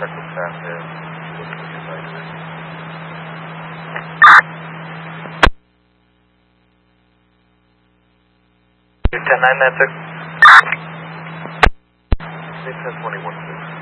check with staff there. Look at your side. 10-9, that's it. 10-21, please.